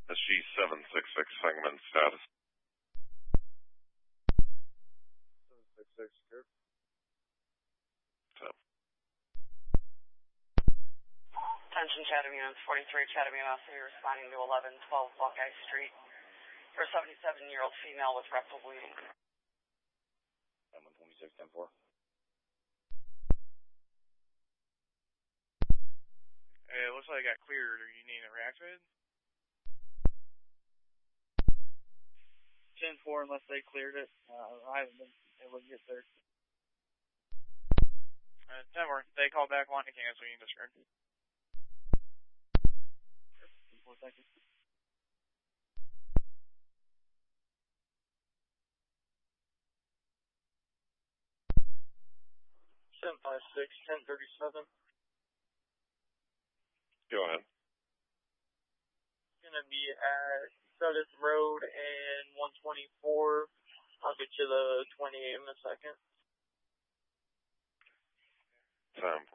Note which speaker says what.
Speaker 1: SG-766 Sangamon status.
Speaker 2: 766, good.
Speaker 3: Attention Chatham units, 43 Chatham units, responding to 1112 Buckeye Street for a 77-year-old female with rectal bleeding.
Speaker 2: 126, 10-4.
Speaker 4: Hey, it looks like I got cleared. Are you needing it reactivated?
Speaker 5: 10-4 unless they cleared it. I haven't been able to get there.
Speaker 4: 10-4. They called back wanting to cancel. You can discard.
Speaker 5: 10-4, thank you.
Speaker 6: Seven 1037.
Speaker 1: Go ahead.
Speaker 6: Gonna be at Sudeth Road and 124. I'll get you the 28 in a second.
Speaker 1: 10-4.